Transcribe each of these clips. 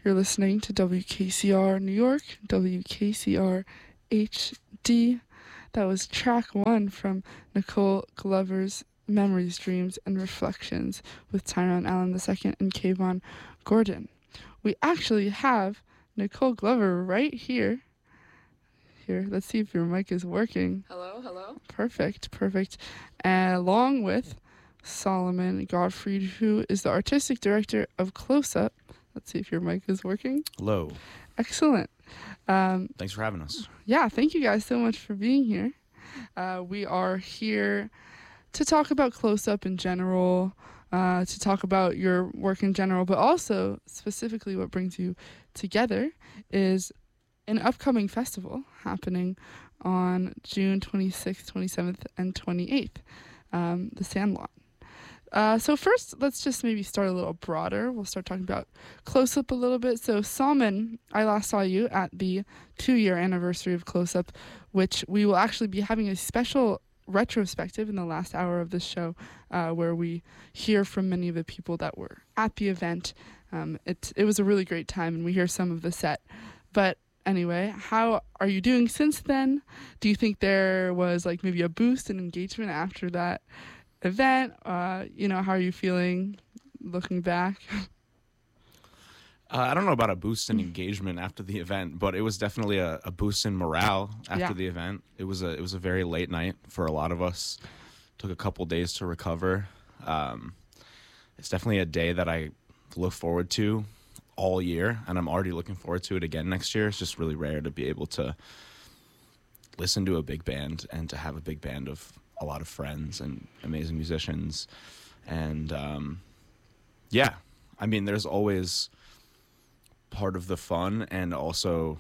You're listening to WKCR New York, WKCR HD. That was track one from Nicole Glover's Memories, Dreams, and Reflections with Tyrone Allen II and Kayvon Gordon. We actually have Nicole Glover right here. Here, let's see if your mic is working. Hello. Perfect. And along with Solomon Gottfried, who is the artistic director of Close Up. Let's see if your mic is working. Hello. Excellent. Thanks for having us. Yeah, thank you guys so much for being here. We are here to talk about Close Up in general, to talk about your work in general, but also specifically what brings you together is an upcoming festival happening on June 26th, 27th, and 28th, the Sandlot. So first, let's just maybe start a little broader. We'll start talking about Close Up a little bit. So Salman, I last saw you at the 2-year anniversary of Close Up, which we will actually be having a special retrospective in the last hour of this show, where we hear from many of the people that were at the event. It was a really great time, and we hear some of the set. But anyway, how are you doing since then? Do you think there was like maybe a boost in engagement after that event? How are you feeling looking back? I don't know about a boost in engagement after the event, but it was definitely a boost in morale after the event. It was a very late night for a lot of us. Took a couple days to recover. It's definitely a day that I look forward to all year, and I'm already looking forward to it again next year. It's just really rare to be able to listen to a big band and to have a big band of a lot of friends and amazing musicians. And there's always part of the fun and also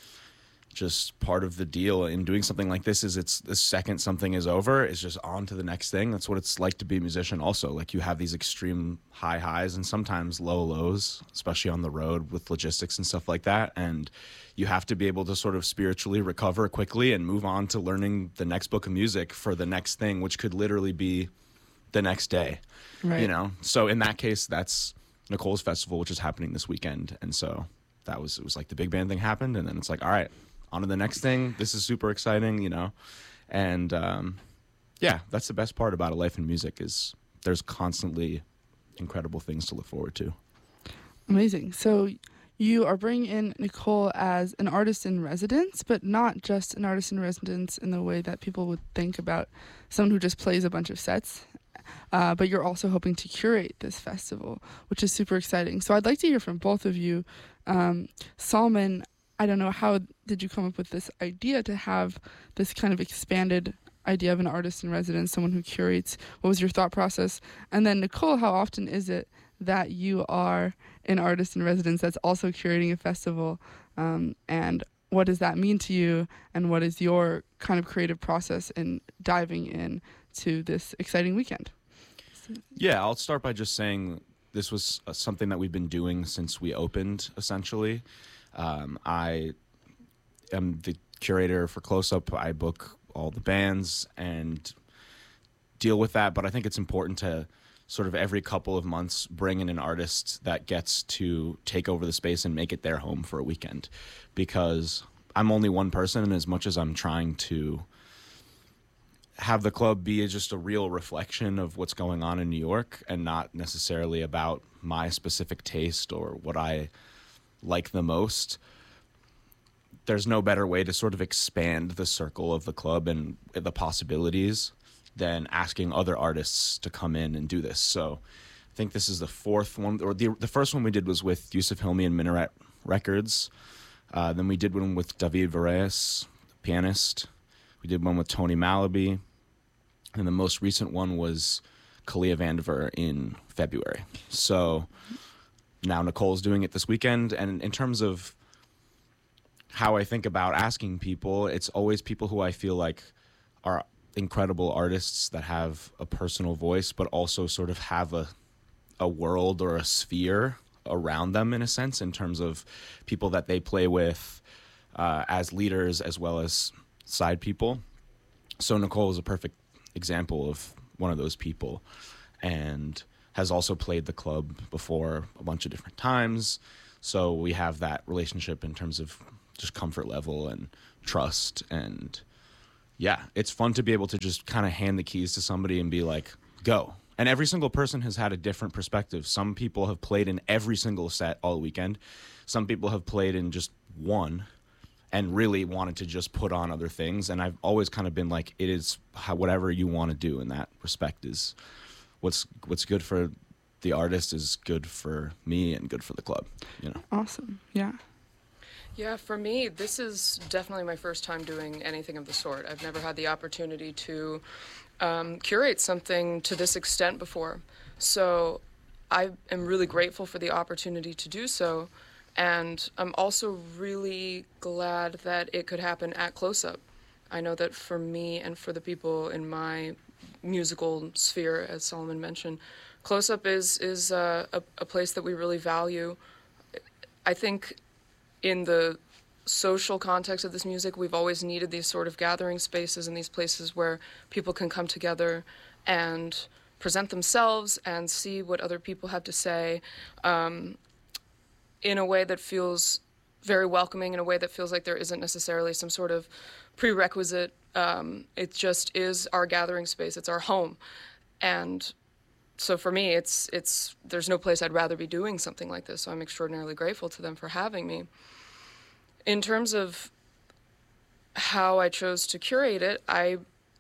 just part of the deal in doing something like this is it's the second something is over, it's just on to the next thing. That's what it's like to be a musician also. Like you have these extreme high highs and sometimes low lows, especially on the road with logistics and stuff like that. And you have to be able to sort of spiritually recover quickly and move on to learning the next book of music for the next thing, which could literally be the next day, Right. So in that case, that's Nicole's festival, which is happening this weekend. And so it was like the big band thing happened. And then it's like, all right, on to the next thing. This is super exciting, And that's the best part about a life in music is there's constantly incredible things to look forward to. Amazing. So you are bringing in Nicole as an artist in residence, but not just an artist in residence in the way that people would think about someone who just plays a bunch of sets. But you're also hoping to curate this festival, which is super exciting. So I'd like to hear from both of you. Salman, I don't know, how did you come up with this idea to have this kind of expanded idea of an artist in residence, someone who curates? What was your thought process? And then Nicole, how often is it that you are an artist in residence that's also curating a festival? And what does that mean to you? And what is your kind of creative process in diving in to this exciting weekend? Yeah, I'll start by just saying this was something that we've been doing since we opened, essentially. I am the curator for Close Up. I book all the bands and deal with that, but I think it's important to sort of every couple of months bring in an artist that gets to take over the space and make it their home for a weekend, because I'm only one person, and as much as I'm trying to have the club be just a real reflection of what's going on in New York and not necessarily about my specific taste or what I like the most, there's no better way to sort of expand the circle of the club and the possibilities than asking other artists to come in and do this. So I think this is the fourth one, or the first one we did was with Yusuf Hilmi and Minaret Records. Then we did one with David Varese, the pianist. We did one with Tony Malaby. And the most recent one was Kalia Vandiver in February. So now Nicole's doing it this weekend. And in terms of how I think about asking people, it's always people who I feel like are incredible artists that have a personal voice, but also sort of have a world or a sphere around them, in a sense, in terms of people that they play with as leaders as well as side people. So Nicole is a perfect example of one of those people, and has also played the club before a bunch of different times. So we have that relationship in terms of just comfort level and trust. And yeah, it's fun to be able to just kind of hand the keys to somebody and be like, go. And every single person has had a different perspective. Some people have played in every single set all weekend. Some people have played in just one and really wanted to just put on other things. And I've always kind of been like, it is whatever you want to do in that respect is what's good for the artist is good for me and good for the club, you know. Awesome. Yeah. Yeah, for me, this is definitely my first time doing anything of the sort. I've never had the opportunity to curate something to this extent before. So I am really grateful for the opportunity to do so. And I'm also really glad that it could happen at Close Up. I know that for me and for the people in my musical sphere, as Solomon mentioned, Close Up is a place that we really value. I think in the social context of this music, we've always needed these sort of gathering spaces and these places where people can come together and present themselves and see what other people have to say in a way that feels very welcoming, in a way that feels like there isn't necessarily some sort of prerequisite. It just is our gathering space. It's our home. And so for me, there's no place I'd rather be doing something like this. So I'm extraordinarily grateful to them for having me. In terms of how I chose to curate it, I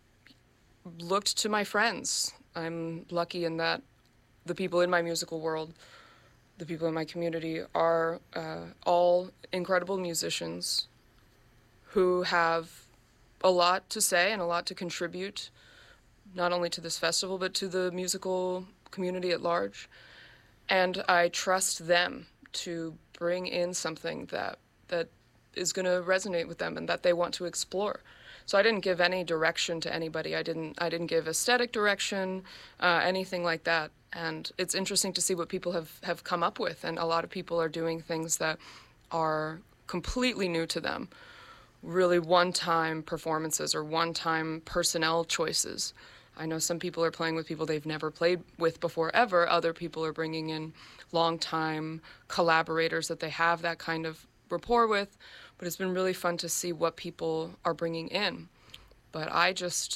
looked to my friends. I'm lucky in that the people in my musical world, the people in my community are all incredible musicians who have a lot to say and a lot to contribute, not only to this festival, but to the musical community at large. And I trust them to bring in something that is going to resonate with them and that they want to explore. So I didn't give any direction to anybody. I didn't give aesthetic direction, anything like that. And it's interesting to see what people have come up with. And a lot of people are doing things that are completely new to them, really one-time performances or one-time personnel choices. I know some people are playing with people they've never played with before ever. Other people are bringing in long-time collaborators that they have that kind of rapport with. But it's been really fun to see what people are bringing in. But I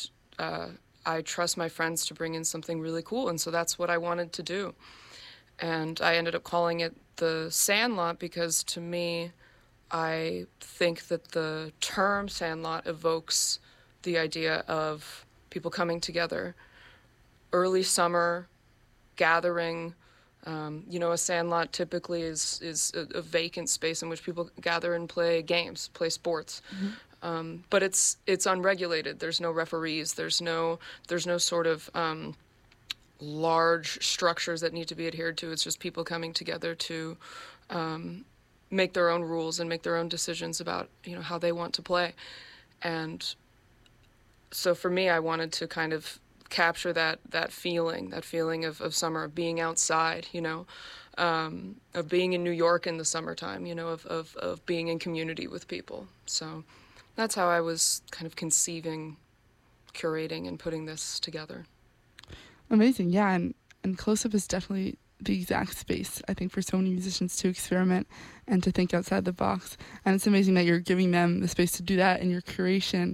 trust my friends to bring in something really cool, and so that's what I wanted to do. And I ended up calling it the Sandlot because, to me, I think that the term Sandlot evokes the idea of people coming together, early summer, gathering. A sandlot typically is a vacant space in which people gather and play games, play sports. Mm-hmm. But it's unregulated. There's no referees. There's no sort of large structures that need to be adhered to. It's just people coming together to make their own rules and make their own decisions about how they want to play. And so for me, I wanted to kind of capture that feeling of summer, of being outside, of being in New York in the summertime, of being in community with people. So that's how I was kind of conceiving, curating, and putting this together. Amazing, yeah, and Close Up is definitely the exact space, I think, for so many musicians to experiment and to think outside the box. And it's amazing that you're giving them the space to do that in your curation.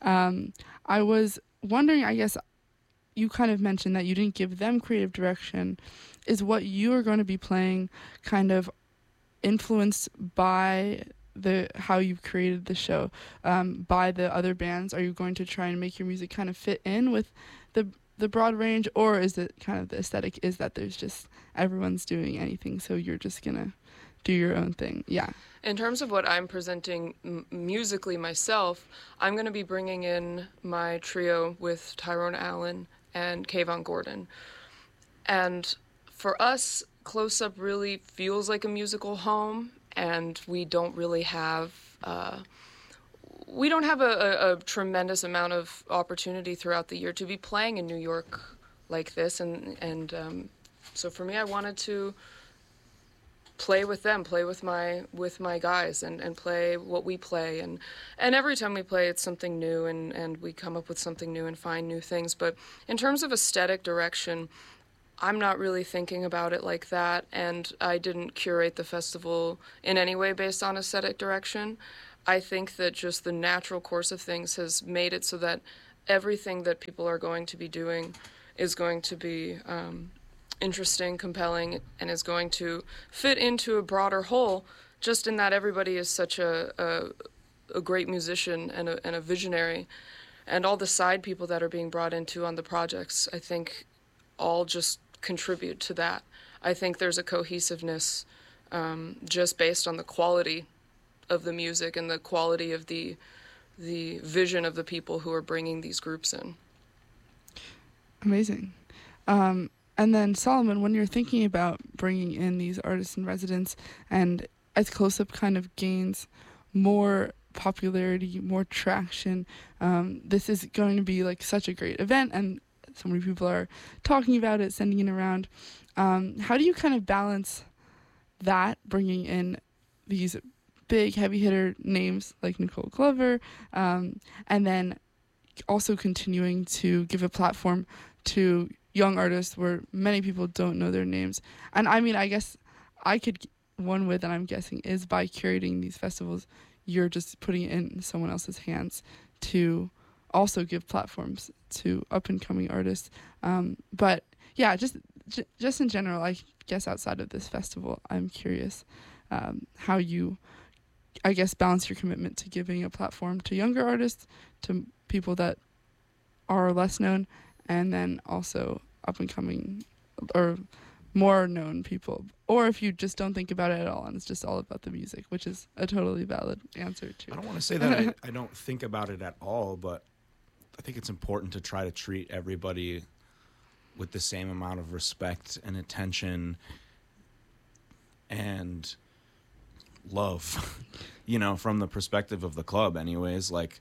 I was wondering, I guess, you kind of mentioned that you didn't give them creative direction. Is what you are going to be playing kind of influenced by how you've created the show, by the other bands? Are you going to try and make your music kind of fit in with the broad range, or is it kind of the aesthetic is that there's just everyone's doing anything, so you're just gonna do your own thing? Yeah. In terms of what I'm presenting musically myself, I'm going to be bringing in my trio with Tyrone Allen and Kayvon Gordon. And for us, Close Up really feels like a musical home, and we don't really have a tremendous amount of opportunity throughout the year to be playing in New York like this. And so for me, I wanted to play with them, play with my guys, and play what we play. And every time we play, it's something new, and we come up with something new and find new things. But in terms of aesthetic direction, I'm not really thinking about it like that, and I didn't curate the festival in any way based on aesthetic direction. I think that just the natural course of things has made it so that everything that people are going to be doing is going to be interesting, compelling, and is going to fit into a broader whole, just in that everybody is such a great musician and a visionary. And all the side people that are being brought into on the projects, I think, all just contribute to that. I think there's a cohesiveness just based on the quality of the music and the quality of the vision of the people who are bringing these groups in. Amazing. And then Solomon, when you're thinking about bringing in these artists in residence, and as Close Up kind of gains more popularity, more traction, this is going to be like such a great event, and so many people are talking about it, sending it around. How do you kind of balance that, bringing in these big heavy hitter names like Nicole Glover, and then also continuing to give a platform to young artists where many people don't know their names? And I mean, I guess I could, one way that I'm guessing is by curating these festivals, you're just putting it in someone else's hands to also give platforms to up and coming artists. But yeah, just in general, I guess outside of this festival, I'm curious how you, I guess, balance your commitment to giving a platform to younger artists, to people that are less known, and then also up and coming or more known people. Or if you just don't think about it at all and it's just all about the music, which is a totally valid answer too. I don't want to say that I don't think about it at all, but I think it's important to try to treat everybody with the same amount of respect and attention and love, you know, from the perspective of the club anyways. Like,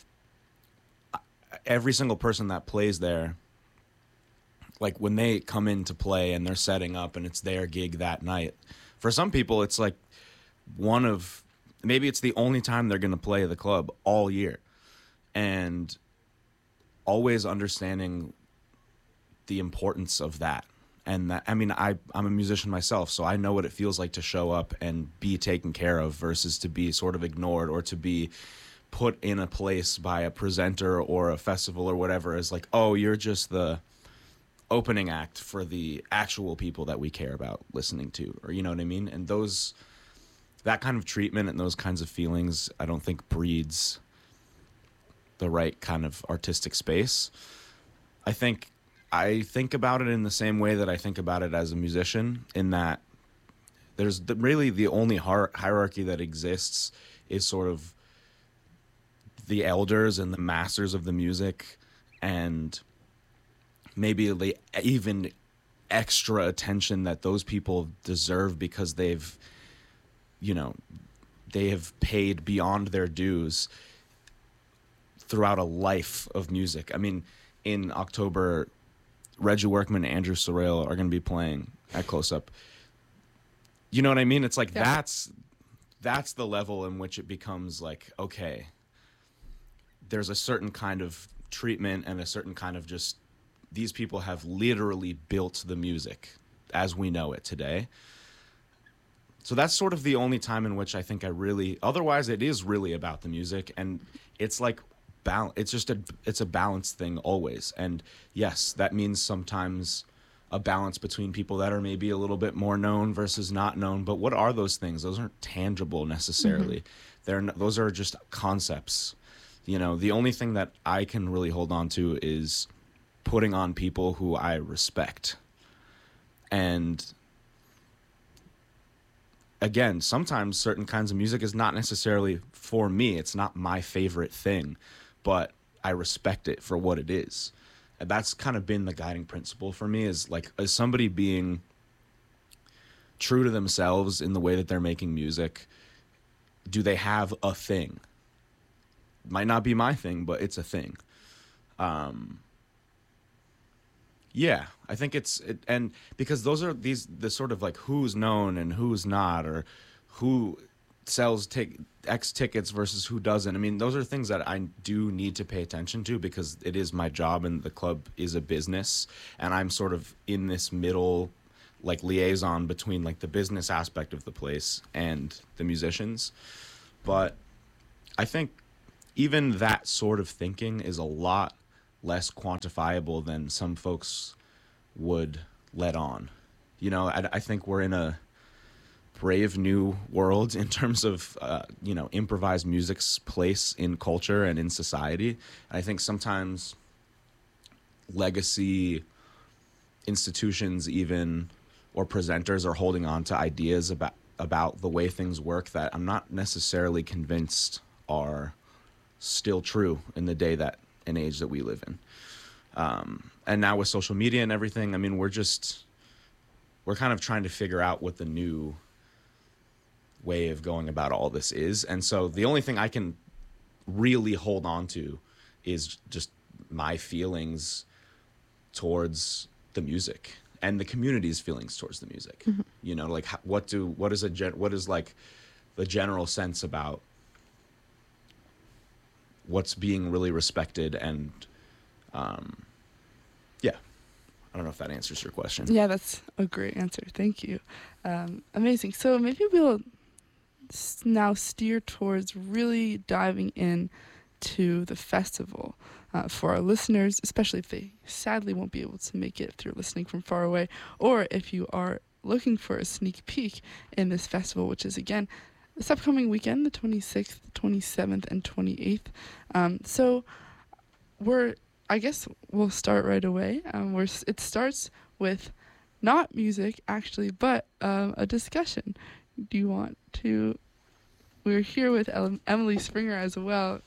every single person that plays there, like when they come in to play and they're setting up and it's their gig that night, for some people it's like maybe it's the only time they're going to play the club all year. And always understanding the importance of that. And that, I mean, I'm a musician myself, so I know what it feels like to show up and be taken care of versus to be sort of ignored or to be put in a place by a presenter or a festival or whatever as like, oh, you're just the opening act for the actual people that we care about listening to, or you know what I mean? And that kind of treatment and those kinds of feelings, I don't think breeds the right kind of artistic space. I think about it in the same way that I think about it as a musician, in that there's really the only hierarchy that exists is sort of the elders and the masters of the music, and maybe the even extra attention that those people deserve because they have paid beyond their dues throughout a life of music. I mean, in October, Reggie Workman and Andrew Sorrell are going to be playing at Close Up. You know what I mean? It's like, yeah. That's the level in which it becomes like, okay, there's a certain kind of treatment and a certain kind of just, these people have literally built the music as we know it today. So that's sort of the only time in which I think otherwise it is really about the music, and it's like it's a balance thing always. And yes, that means sometimes a balance between people that are maybe a little bit more known versus not known, but what are those things? Those aren't tangible necessarily. Those are just concepts. You know, the only thing that I can really hold on to is putting on people who I respect. And again, sometimes certain kinds of music is not necessarily for me. It's not my favorite thing, but I respect it for what it is. And that's kind of been the guiding principle for me, is somebody being true to themselves in the way that they're making music. Do they have a thing? Might not be my thing, but it's a thing. Yeah, I think and because those are the sort of like who's known and who's not, or who sells X tickets versus who doesn't. I mean, those are things that I do need to pay attention to because it is my job and the club is a business, and I'm sort of in this middle like liaison between like the business aspect of the place and the musicians. But I think even that sort of thinking is a lot less quantifiable than some folks would let on. You know, I think we're in a brave new world in terms of, improvised music's place in culture and in society. And I think sometimes legacy institutions even or presenters are holding on to ideas about the way things work that I'm not necessarily convinced are still true in the day that and age that we live in. And now with social media and everything, I mean, we're kind of trying to figure out what the new way of going about all this is. And so the only thing I can really hold on to is just my feelings towards the music and the community's feelings towards the music. Mm-hmm. You know, like what is like the general sense about what's being really respected and I don't know if that answers your question. Yeah, that's a great answer. Thank you. Amazing. So maybe we'll now steer towards really diving in to the festival for our listeners, especially if they sadly won't be able to make it through listening from far away, or if you are looking for a sneak peek in this festival, which is, again, this upcoming weekend, the 26th, 27th, and 28th. So I guess we'll start right away. It starts with not music, actually, but a discussion. Do you want to... We're here with Emily Springer as well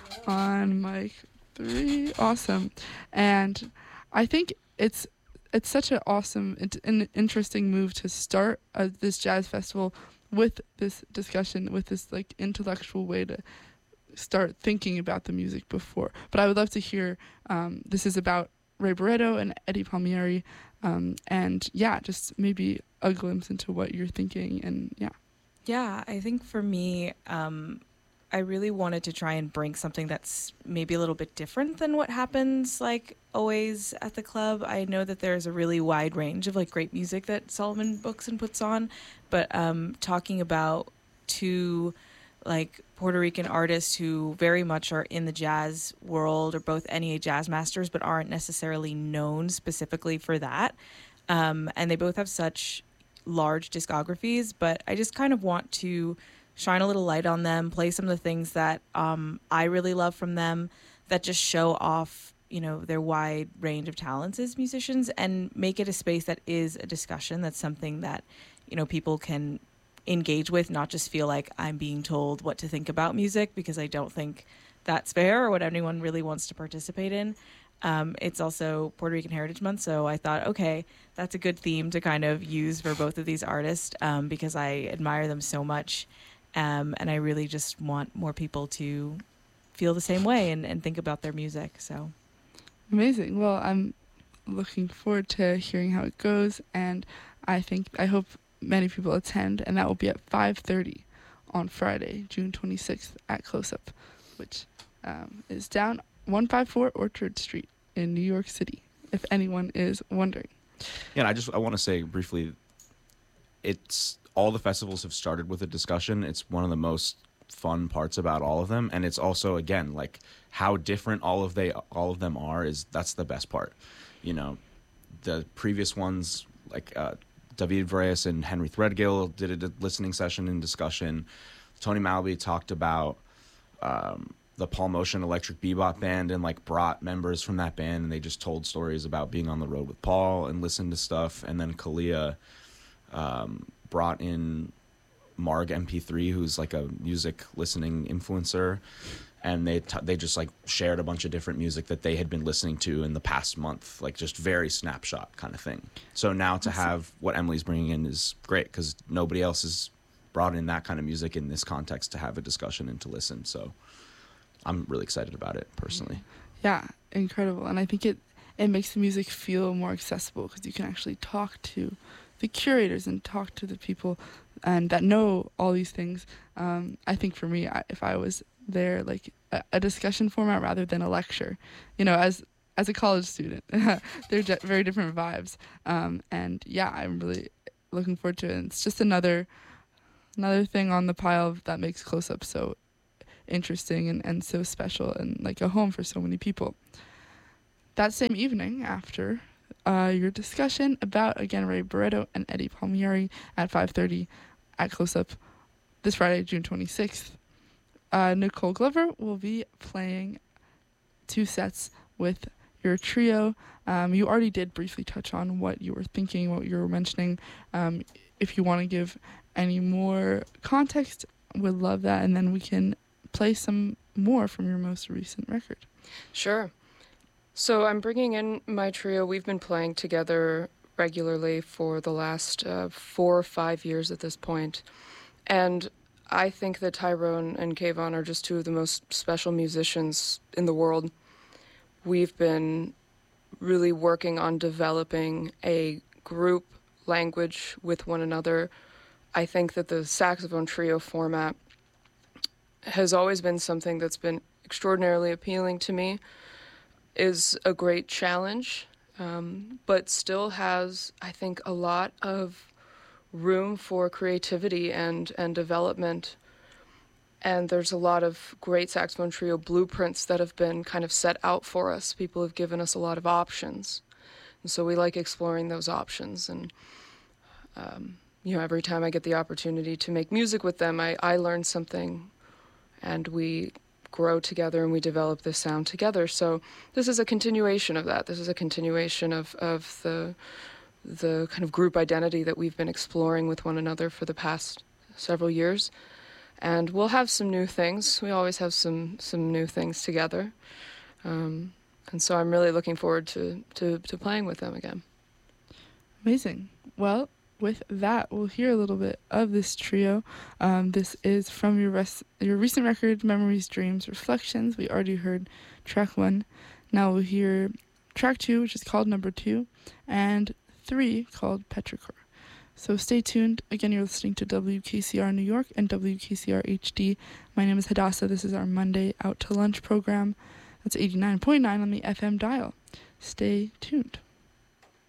on mic 3. Awesome. And I think it's such an interesting move to start this jazz festival with this discussion, with this like intellectual way to start thinking about the music before. But I would love to hear, this is about Ray Barretto and Eddie Palmieri, and just maybe a glimpse into what you're thinking, and Yeah, I think for me, I really wanted to try and bring something that's maybe a little bit different than what happens like always at the club. I know that there's a really wide range of like great music that Solomon books and puts on, but talking about two like Puerto Rican artists who very much are in the jazz world, or both NEA jazz masters, but aren't necessarily known specifically for that. And they both have such large discographies, but I just kind of want to shine a little light on them, play some of the things that I really love from them that just show off, their wide range of talents as musicians, and make it a space that is a discussion. That's something that, people can engage with, not just feel like I'm being told what to think about music, because I don't think that's fair or what anyone really wants to participate in. It's also Puerto Rican Heritage Month, so I thought, okay, that's a good theme to kind of use for both of these artists, because I admire them so much, and I really just want more people to feel the same way and think about their music. So amazing. Well, I'm looking forward to hearing how it goes, and I hope many people attend, and that will be at 5:30 on Friday, June 26th at Close Up, which is down 154 Orchard Street in New York City, if anyone is wondering. Yeah, and I want to say briefly, it's all the festivals have started with a discussion. It's one of the most fun parts about all of them, and it's also, again, like how different all of them are. That's the best part. The previous ones, like David Varese and Henry Threadgill did a listening session and discussion. Tony Malby talked about the Paul Motion Electric Bebop Band, and like brought members from that band, and they just told stories about being on the road with Paul and listened to stuff. And then Kalia brought in Marg MP3, who's like a music listening influencer, and they just like shared a bunch of different music that they had been listening to in the past month, like just very snapshot kind of thing. So now to have what Emily's bringing in is great, because nobody else has brought in that kind of music in this context to have a discussion and to listen. So I'm really excited about it personally. Yeah, incredible. And I think it makes the music feel more accessible, because you can actually talk to the curators and talk to the people and that know all these things. I think for me, if I was there, like a discussion format rather than a lecture, as a college student, they're very different vibes. And yeah, I'm really looking forward to it. And it's just another thing on the pile that makes Close Up so interesting and so special and like a home for so many people. That same evening, after your discussion about, again, Ray Barretto and Eddie Palmieri at 5:30 at Close Up this Friday, June 26th, Nicole Glover will be playing 2 sets with your trio. You already did briefly touch on what you were thinking, what you were mentioning. If you want to give any more context, would love that, and then we can play some more from your most recent record. Sure. So I'm bringing in my trio. We've been playing together regularly for the last 4 or 5 years at this point. And I think that Tyrone and Kayvon are just 2 of the most special musicians in the world. We've been really working on developing a group language with one another. I think that the saxophone trio format has always been something that's been extraordinarily appealing to me, is a great challenge, but still has, I think, a lot of room for creativity and development. And there's a lot of great saxophone trio blueprints that have been kind of set out for us. People have given us a lot of options. And so we like exploring those options. And, every time I get the opportunity to make music with them, I learn something, and we grow together and we develop this sound together. So this is a continuation of that. This is a continuation of the kind of group identity that we've been exploring with one another for the past several years. And we'll have some new things. We always have some new things together. And so I'm really looking forward to playing with them again. Amazing. Well, with that, we'll hear a little bit of this trio. This is from your recent record, Memories, Dreams, Reflections. We already heard track 1. Now we'll hear track 2, which is called Number 2, and 3, called Petrichor. So stay tuned. Again, you're listening to WKCR New York and WKCR HD. My name is Hadassah. This is our Monday Out to Lunch program. That's 89.9 on the FM dial. Stay tuned.